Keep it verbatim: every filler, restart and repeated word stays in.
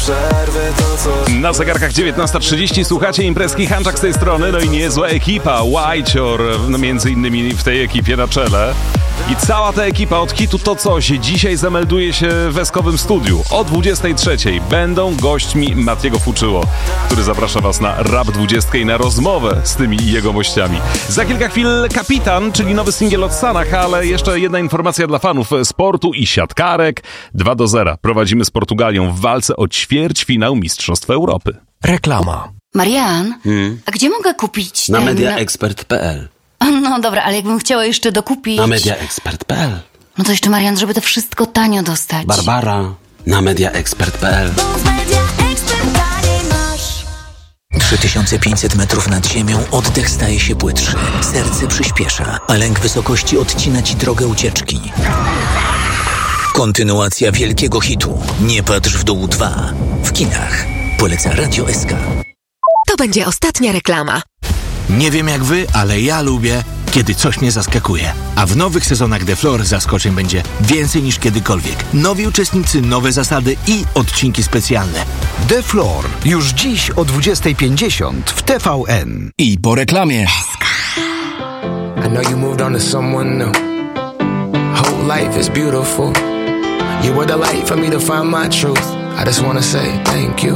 przerwy to coś. Na zegarkach dziewiętnasta trzydzieści słuchacie imprezki Hanczak z tej strony, no i niezła ekipa, Łajcior, no między innymi w tej ekipie na czele. I cała ta ekipa od hitu To Coś dzisiaj zamelduje się w Eskowym Studiu. O dwudziestej trzeciej będą gośćmi Matiego Fuczyło, który zaprasza was na Rap dwudziestkę i na rozmowę z tymi jego mościami. Za kilka chwil Kapitan, czyli nowy singiel od Sanach, ale jeszcze jedna informacja dla fanów sportu i siatkarek. dwa do zera. Prowadzimy z Portugalią w walce o ćwierćfinał Mistrzostw Europy. Reklama. Marian, Hmm? a gdzie mogę kupić Na ten... mediaexpert kropka p l. No dobra, ale jakbym chciała jeszcze dokupić... Na mediaexpert kropka p l. No to jeszcze, Marian, żeby to wszystko tanio dostać. Barbara. Na mediaexpert kropka p l. trzy tysiące pięćset metrów nad ziemią, oddech staje się płytszy, serce przyspiesza, a lęk wysokości odcina ci drogę ucieczki. Kontynuacja wielkiego hitu Nie patrz w dół dwa w kinach. Poleca Radio S K. To będzie ostatnia reklama. Nie wiem jak wy, ale ja lubię, kiedy coś mnie zaskakuje. A w nowych sezonach The Floor zaskoczeń będzie więcej niż kiedykolwiek. Nowi uczestnicy, nowe zasady i odcinki specjalne. The Floor. Już dziś o dwudziestej pięćdziesiąt w T V N. I po reklamie. I know you moved on to someone new. Whole life is beautiful. You were the light for me to find my truth. I just wanna say thank you.